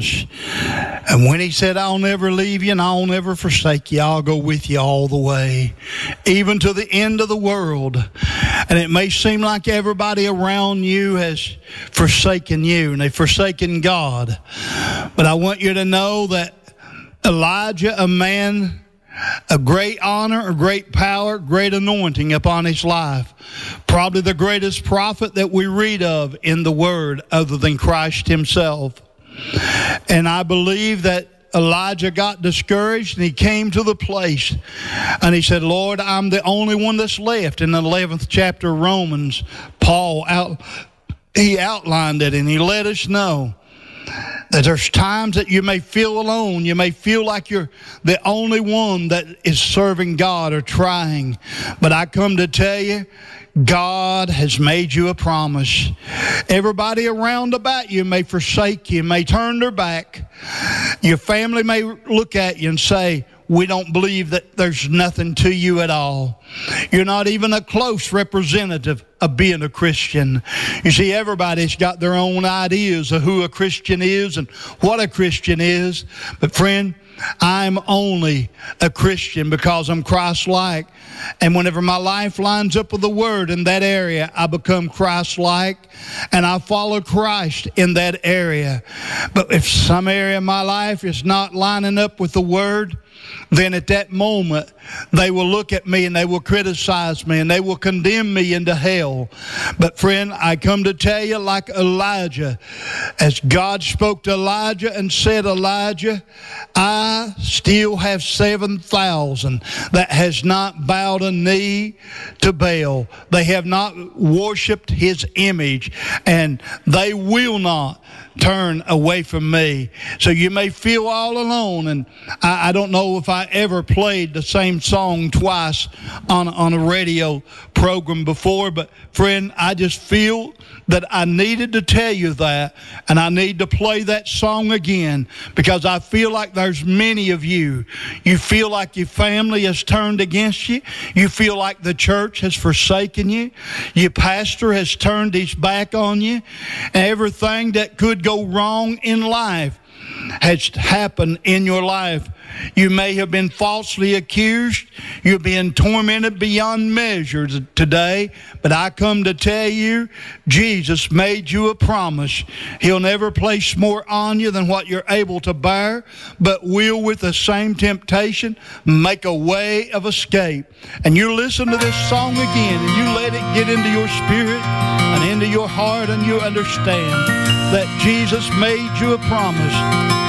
promise. And when he said, I'll never leave you and I'll never forsake you, I'll go with you all the way, even to the end of the world. And it may seem like everybody around you has forsaken you and they've forsaken God. But I want you to know that Elijah, a man of great honor, of great power, great anointing upon his life, probably the greatest prophet that we read of in the Word other than Christ himself. And I believe that Elijah got discouraged and he came to the place and he said, Lord, I'm the only one that's left. In the 11th chapter of Romans, Paul outlined it, and he let us know that there's times that you may feel alone. You may feel like you're the only one that is serving God or trying. But I come to tell you, God has made you a promise. Everybody around about you may forsake you, may turn their back. Your family may look at you and say, we don't believe that there's nothing to you at all. You're not even a close representative of being a Christian. You see, everybody's got their own ideas of who a Christian is and what a Christian is. But friend, I'm only a Christian because I'm Christ-like. And whenever my life lines up with the Word in that area, I become Christ-like and I follow Christ in that area. But if some area of my life is not lining up with the Word, then at that moment, they will look at me and they will criticize me and they will condemn me into hell. But friend, I come to tell you, like Elijah, as God spoke to Elijah and said, Elijah, I still have 7,000 that has not bowed a knee to Baal. They have not worshiped his image, and they will not turn away from me. So you may feel all alone, and I don't know if I ever played the same song twice on a radio program before, but friend, I just feel that I needed to tell you that, and I need to play that song again, because I feel like there's many of you. You feel like your family has turned against you. You feel like the church has forsaken you. Your pastor has turned his back on you. And everything that could go wrong in life has happened in your life. You may have been falsely accused. You're being tormented beyond measure today. But I come to tell you, Jesus made you a promise. He'll never place more on you than what you're able to bear, but will, with the same temptation, make a way of escape. And you listen to this song again, and you let it get into your spirit and into your heart, and you understand that Jesus made you a promise.